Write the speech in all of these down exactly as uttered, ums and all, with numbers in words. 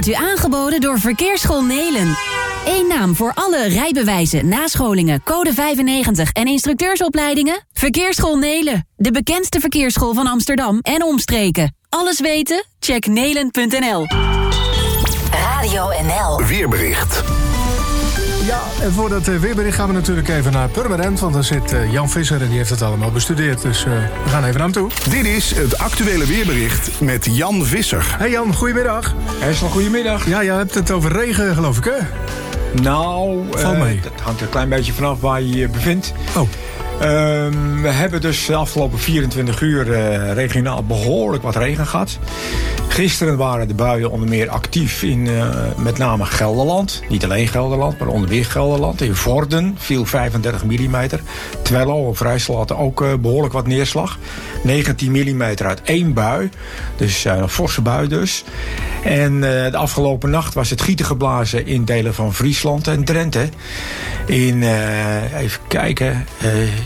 wordt u aangeboden door Verkeersschool Nelen. Eén naam voor alle rijbewijzen, nascholingen, code vijfennegentig en instructeursopleidingen? Verkeersschool Nelen, de bekendste verkeersschool van Amsterdam en omstreken. Alles weten? Check nelen punt n l. Radio N L. Weerbericht. Ja, en voor dat weerbericht gaan we natuurlijk even naar Purmerend, want daar zit uh, Jan Visser en die heeft het allemaal bestudeerd. Dus uh, we gaan even naar hem toe. Dit is het actuele weerbericht met Jan Visser. Hey Jan, goedemiddag. Hessel, goedemiddag. Ja, je hebt het over regen, geloof ik, hè? Nou, Val mee. Uh, dat hangt er een klein beetje vanaf waar je je bevindt. Oh. Uh, we hebben dus de afgelopen vierentwintig uur uh, regionaal behoorlijk wat regen gehad. Gisteren waren de buien onder meer actief in uh, met name Gelderland. Niet alleen Gelderland, maar onder meer Gelderland. In Vorden viel vijfendertig millimeter. Twello of Rijssel had ook uh, behoorlijk wat neerslag. negentien millimeter uit één bui. Dus uh, een forse bui dus. En uh, de afgelopen nacht was het gieten geblazen in delen van Friesland en Drenthe. In, uh, even kijken... Uh,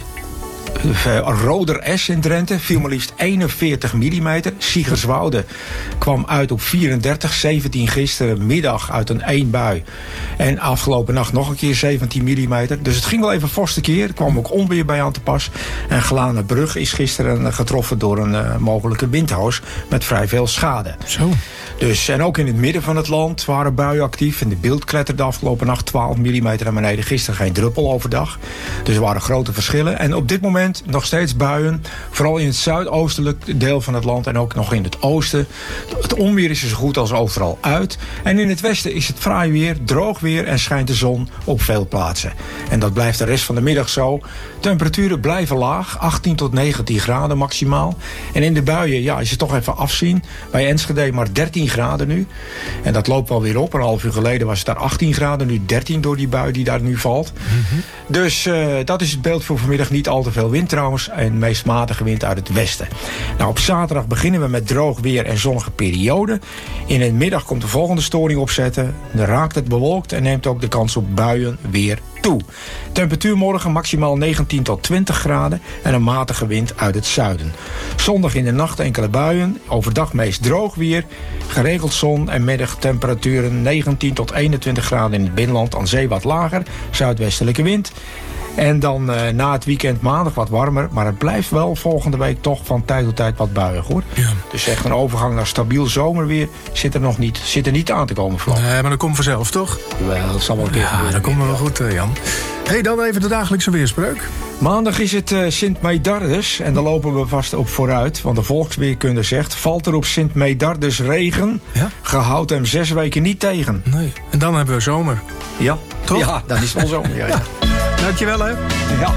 Roder S in Drenthe viel maar liefst eenenveertig millimeter. Siegerswoude kwam uit op vierendertig, zeventien gisterenmiddag uit een één bui. En afgelopen nacht nog een keer zeventien millimeter. Dus het ging wel even fors keer. Er kwam ook onweer bij aan te pas. En Glanenbrug is gisteren getroffen door een uh, mogelijke windhoos met vrij veel schade. Zo. Dus, en ook in het midden van het land waren buien actief. En de Beeld kletterde afgelopen nacht twaalf millimeter naar beneden. Gisteren geen druppel overdag. Dus er waren grote verschillen. En op dit moment nog steeds buien. Vooral in het zuidoostelijk deel van het land. En ook nog in het oosten. Het onweer is er zo goed als overal uit. En in het westen is het fraai weer, droog weer. En schijnt de zon op veel plaatsen. En dat blijft de rest van de middag zo. Temperaturen blijven laag. achttien tot negentien graden maximaal. En in de buien, ja, als je toch even afzien. Bij Enschede maar dertien graden nu. En dat loopt wel weer op. Een half uur geleden was het daar achttien graden. Nu dertien door die bui die daar nu valt. Mm-hmm. Dus uh, dat is het beeld voor vanmiddag. Niet al te veel wind trouwens. En meest matige wind uit het westen. Nou, op zaterdag beginnen we met droog weer en zonnige periode. In de middag komt de volgende storing opzetten. Dan raakt het bewolkt en neemt ook de kans op buien weer toe. Temperatuur morgen maximaal negentien tot twintig graden en een matige wind uit het zuiden. Zondag in de nacht enkele buien, overdag meest droog weer, geregeld zon en middagtemperaturen negentien tot eenentwintig graden in het binnenland, aan zee wat lager, zuidwestelijke wind. En dan uh, na het weekend maandag wat warmer. Maar het blijft wel volgende week toch van tijd tot tijd wat buiig, hoor. Ja. Dus echt een overgang naar stabiel zomerweer zit er nog niet, zit er niet aan te komen. Vlak. Nee, maar dat komt vanzelf, toch? Wel, dat zal wel een keer Ja, dat komt wel goed, Jan. Hey, dan even de dagelijkse weerspreuk. Maandag is het uh, Sint Medardus en daar lopen we vast op vooruit. Want de volksweerkunde zegt, valt er op Sint Medardus regen, ja? Gehoud hem zes weken niet tegen. Nee, en dan hebben we zomer. Ja, toch? Ja, dan is het wel zomer, ja. ja. Dankjewel, hè. Ja.